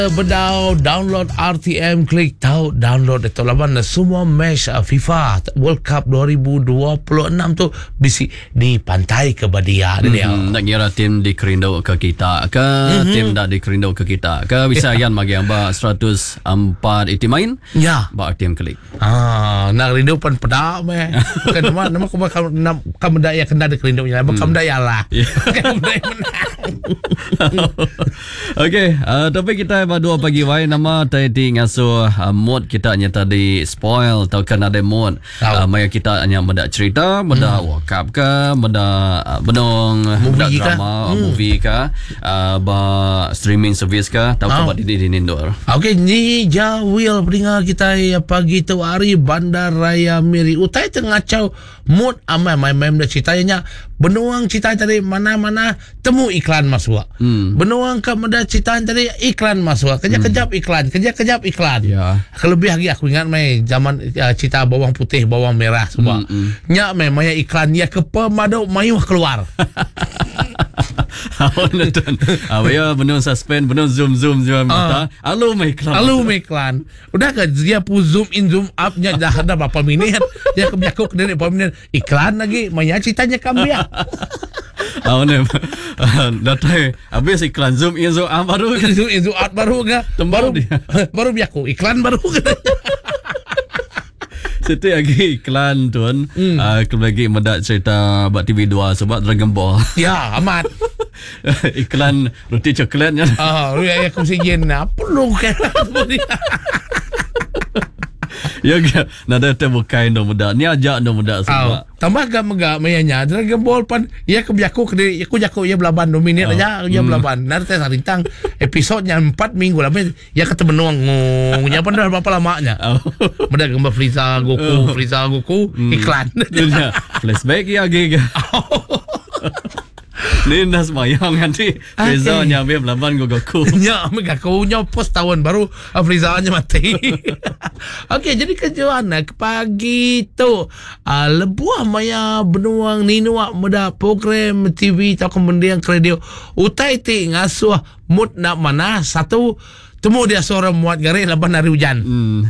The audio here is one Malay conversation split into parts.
Bedau download RTM, klik tahu download itu laban semua match FIFA World Cup 2026 tu bisi di pantai ke Badia dia. Nak kira tim di Kerindo ke kita ke tim dah di Kerindo ke kita ke bisa yan magi amba 104 itu main ya ba RTM klik. Nak Kerindo pan pedak meh. Bukan nama kamu dak ya kena di Kerindo nya bukan dak ya lah. Okey, tapi kita dua pagi wai nama tadi ngasuh mood kita hanya tadi spoil atau kan ada mood maya kita hanya mendak cerita mendak World Cup ke mendak benong mendak drama movie ke ba streaming service ke tahu kabar di Indor. Okey, ni jawil peringat kita ya pagi tu hari Bandar Raya Miri utai tengah cau mood amai main dah ceritanya benuang cerita tadi mana-mana temu iklan masuk. Benuang ke meda cerita tadi iklan masuk. Kejap-kejap iklan. Ya. Kelebih lagi aku ingat mai zaman cerita bawang putih, bawang merah semua. Nya mai maya iklan ya ke pemadau mayuh keluar. Awak nonton. Ya benar suspend, benar zoom mata. Alu mai iklan. Udah ke dia pu zoom in zoom up nya dah ada berapa minit. Dia kebiakuk dari berapa minit iklan lagi maya ceritanya kami ya. Awak ni datai habis iklan zoom in zoom out baru zoom in zoom out baru ke baru biaku iklan baru ke. Setiap lagi iklan tuan lagi mendak cerita buat TV2 sebab Dragon Ball. Ya amat. Iklan roti coklatnya. Ya aku sijen apa lu kan. Ya ke nada terbukai no muda ni ajak no muda semua tambah gak mayanya Dragon Ball pan ya kebiaku aku jaku ya belaban 2 minit aja ya belaban nada teh sarintang episodenya 4 minggu lah ya ketemu ngungnya pan dah berapa lamanya muda gambar Frieza Goku iklan flashback ya gege. Ni dah semayang nanti Frieza nyambil belaban Goku. Ya, Goku nya post tahun baru Frieza nya mati. Okey, jadi kejuan pagi tu lebuah maya benuang ninuak muda program TV atau kemudian radio utai ti ngasuh mood nak mana satu temu dia suara muat garis laban hari hujan.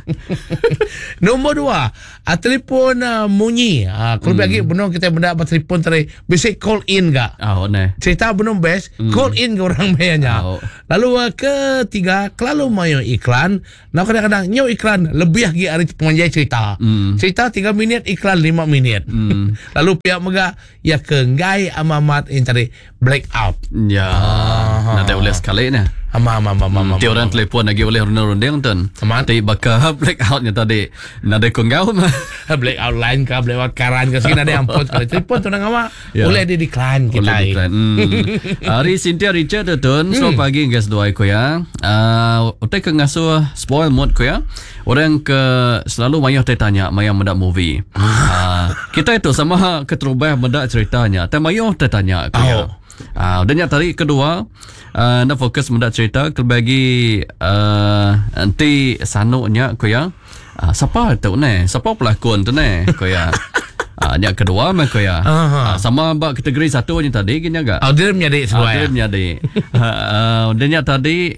Nombor 2 telefon munyi. Kalau bagi benar kita benda apa telefon tadi basic call in gak? Cerita benar best call in ke orang bayarnya. Lalu ketiga kalau mayo iklan, nak kadang-kadang nyo iklan lebih lagi hari penganjai cerita. Cerita 3 minit iklan 5 minit. Lalu pihak mega ya ke ngai amamat in tadi blackout. Ya. Nanti boleh sekali ni. Dia orang telefon lagi oleh runding tuan. Tapi bakal blackoutnya tadi. Nada kongau mah. Blackout line ke blackout karan ke sini ada yang post kalau telefon tu nang apa? Boleh di decline kita. Hari Cynthia Richard tuan. So pagi guys doa ko ya. Utai ke ngasuh spoil mode ko ya. Orang ke selalu mayah tanya mayah mendak movie. Kita itu sama keterubah mendak ceritanya. Tapi mayah tanya ko ya. Dan yang tadi kedua nak fokus mendak cerita kelbagi nanti sanuknya ko ya siapa tu ne siapa pelakon tu ne ko ya yang kedua mak ko ya sama bak kategori satu ni tadi gini agak dia menjadi sesuai dia menjadi dan yang tadi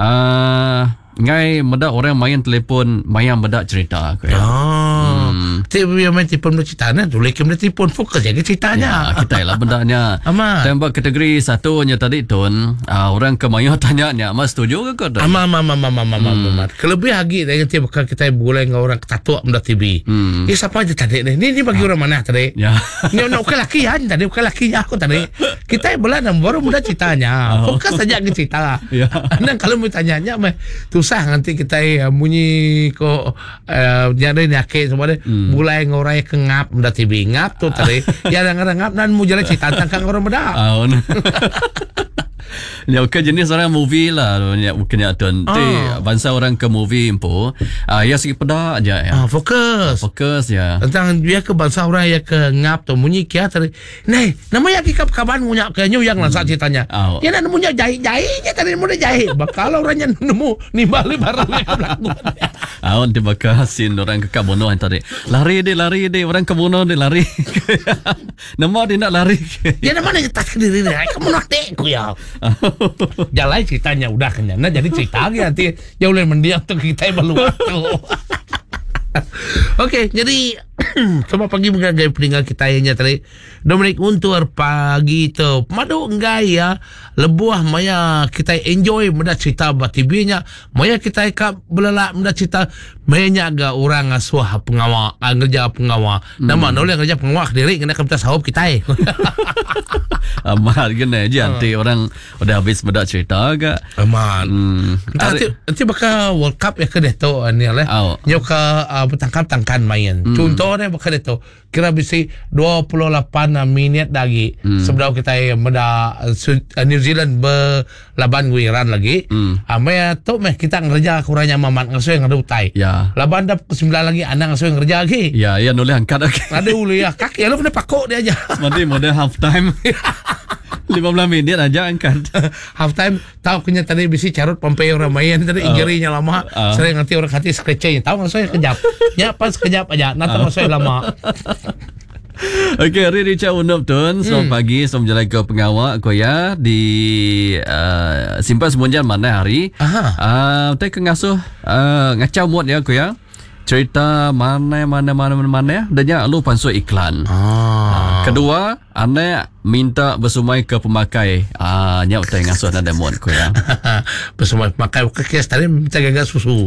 ngai mendak orang main telefon main mendak cerita ko ya Tapi main telefon bercerita tu lagi main telefon fokus jaga ceritanya. Ya, kita lah bendanya. Tembak kategori satunya tadi tuan orang kemaya tanya nya mas setuju ke kau? Kelebih lagi dengan tiap kita boleh dengan orang ketatua benda TV. Ini siapa aja tadi ni? Ini bagi orang mana tadi? Ya. Ni nak bukan laki ya tadi bukan laki aku tadi. Kita boleh baru muda ceritanya. Fokus saja ke cerita. Ya. Dan kalau mau tanya-nya susah nanti kita bunyi kok jadi nyakit semua deh. Mulai ngorai ke ngap muda TV ngap tu tadi. Ya kadang-kadang ngap dan mau jalan cerita tentang orang muda. Ya okey jenis orang movie lah ya bukannya tuan. Bangsa orang ke movie impo ya sikit pedak aja ya. Fokus ya. Tentang dia ke bangsa orang ya ke ngap tu munyi kia tadi. Nei, namanya kikap kaban munyak ke yang lah saat ceritanya. Ya nak munyak jahit-jahitnya tadi mudah jahit. Bakal orangnya nemu nimbali barang yang belakang. Awak dia bakal scene orang kekak bunuh yang tadi. Lari dia orang kebunuh dia lari. Nama dia nak lari. Ya mana kita sendiri ni. Kamu nak aku ya. Jalan ceritanya udah kenyana jadi cerita lagi nanti ya boleh mendiam tu kita baru waktu. Okey, jadi selamat pagi mengagai peninggal kita yang tadi. Dominic Untur pagi tu. Madu enggak ya. Lebuah maya kita enjoy mendak cerita batibinya. Maya kita ikap belelak mendak cerita. Maya agak orang asuh pengawal, ngerja pengawal. Nama boleh ngerja pengawal sendiri kena kita sahub kita. Amat kena je nanti orang udah habis mendak cerita agak. Aman. Nanti bakal World Cup ya ke deto ni lah. Nyoka bertangkap-tangkan main. Contohnya bakal deto. Kira bisa 28 minit lagi sebelum kita meda New Zealand berlaban Iran lagi. Maya tu meh kita ngerja kurangnya mamat ngasuh yang ada utai. Ya. Laban dah ke 9 lagi anak ngasuh yang ngerja lagi. Ya, ya boleh angkat lagi. Ada ulu ya. Kaki lu kena pakok dia aja. Nanti mode half time. 15 minit aja angkat. Half time tahu kena tadi bisi carut Pompeo Ramayan tadi injury-nya lama. Sering nanti orang hati scratch-nya. Tahu ngasuh kejap. Ya pas kejap aja. Nanti ngasuh lama. Okey, hari Richard Unup Tun. Selamat pagi, selamat jalan ke pengawal koya di simpan semunjan mana hari. Tapi ngasuh ngacau mood ya koya. Cerita mana ya. Dan lu pansu iklan. Kedua, ane minta bersumai ke pemakai. Nyak utai ngasuh nada mood koya. Bersumai pemakai kes tadi minta gagal susu.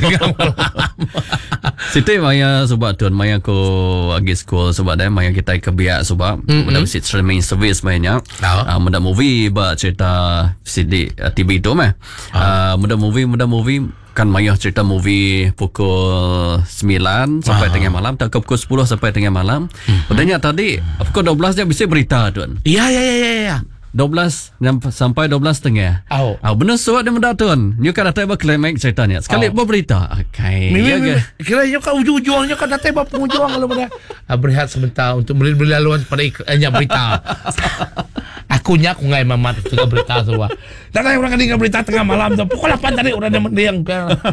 Siti maya sebab tuan maya ko agi school sebab dah maya kita ke biak sebab mudah visit streaming service mainnya. Mudah movie ba cerita CD TV tu mah. Mudah movie kan maya cerita movie pukul 9 sampai tengah malam, tak pukul 10 sampai tengah malam. Padahal tadi pukul 12 dia bisa berita tuan. Ya. 12 sampai 12.30. Benar suat dia mendatun. Nyo kan datang berklimak ceritanya. Sekali berberita. Okay. Kira nyo kan ujung-ujungnya kan datang berpenghujung kalau pada berehat sebentar untuk beli laluan pada berita. Aku ngai mamat juga berita semua. Dan orang kan berita tengah malam tu. Pukul 8 tadi orang yang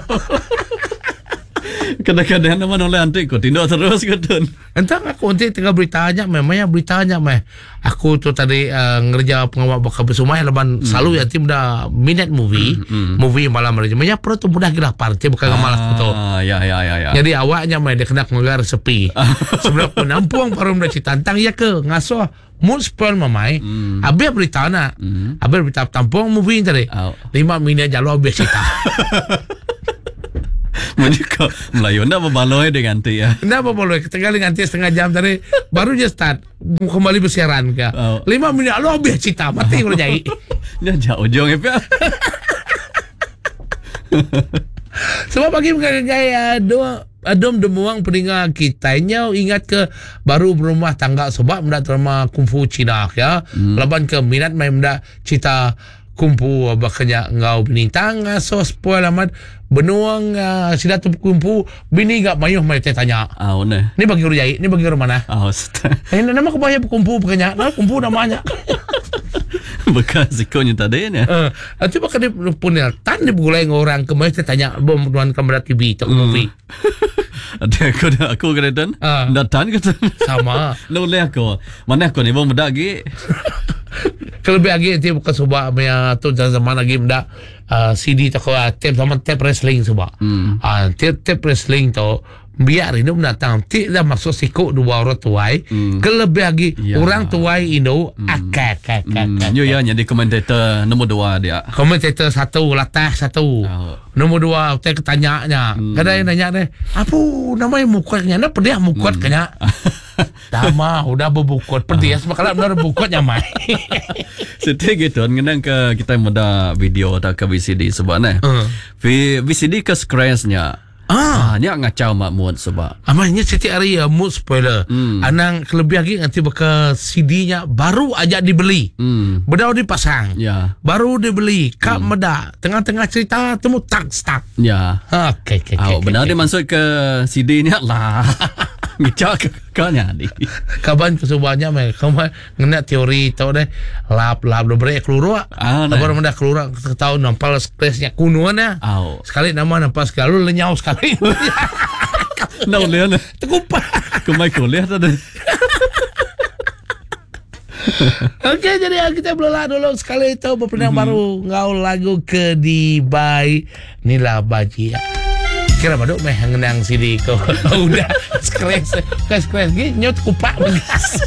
kadang-kadang nama oleh antik ko tindak terus ke tun. Entah aku nanti tengah beritanya aku tu tadi ngerja pengawal bakal bersumai leban selalu ya tim dah minute movie malam aja. Maya pro tu mudah gila parti bukan malas betul. Ya. Jadi awaknya dia kena ngegar sepi. Sebelum penampung baru mesti tantang ya ke ngasuh mun spoil mamai. Abe berita na. Abe berita tampung movie tadi. 5 minit jalo habis cerita. Menyuka Melayu nak berbaloi dengan tu ya. Nak berbaloi ketinggalan nanti setengah jam tadi baru je start kembali bersiaran ke. 5 minit lo habis cerita mati kalau jadi. Dia jauh ujung ya. Sebab bagi gaya adom demuang peningat kitanya ingat ke baru berumah tangga sebab mendak terima kungfu Cina ya. Laban ke minat main mendak cerita kumpu bakanya ngau binintang so spoil amat benuang sida tu kumpu bini gak mayuh mai tanya. Nah. Ni bagi urjai, ni bagi mana? Nama ko bahaya kumpu bakanya. Nah kumpu namanya. Bekas ikonya tadi ni. Atu bakal dia punya tan dia bulai orang ke mai tanya bom duan kamera TV tok movie. Ada aku kena dan datang ke sama. Noleh aku. Mana aku ni bom bedagi. Kelebih lagi nanti bukan sebab tu zaman lagi mendak CD tu tape wrestling sebab tape wrestling tu biar ini mendatang tidak masuk siku dua orang tuai kelebih lagi orang tuai Indo akak ya jadi komentator nombor 2 dia komentator 1 latah 1 nombor 2 saya ketanyanya kadang nanya deh apa namanya mukanya nak pedih mukot kanya Dama udah berbukut pedih sebab kalau benar berbukutnya mai. Setiap gitu ngenang ke kita muda video atau ke VCD sebab ni. VCD ke scratchnya. Nya ngacau mak mood sebab. Amanya setiap hari mood spoiler. Anang kelebih lagi nanti beka CD-nya baru aja dibeli. Bedau dipasang. Ya. Baru dibeli. Kak meda tengah-tengah cerita temu tak stuck. Ya. Okey. Benar dia masuk ke CD-nya lah. ngicak ka nyadi. Kaban kesubahnya mah kamu ngena teori tau deh lap do bre keluar. Ah, Kabar mendak keluar tahu nampal stresnya kunuan ya. Aw. Sekali nama nampas sekali lenyau sekali. Nau lian. Tekupa. Kemai kuliah tadi. Oke, jadi kita belah dulu sekali itu berpindah baru ngaul lagu ke di Bay Nila Bajia. Kira baduk meh ngenang CD ko. Udah skres gini nyot kupak begas.